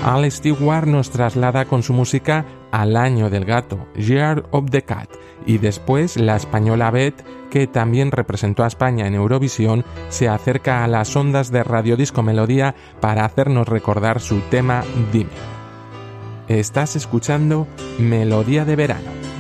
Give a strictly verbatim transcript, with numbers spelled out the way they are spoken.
Al Stewart nos traslada con su música al año del gato, Year of the Cat, y después la española Beth, que también representó a España en Eurovisión, se acerca a las ondas de Radio Disco Melodía para hacernos recordar su tema Dime. Estás escuchando Melodía de Verano.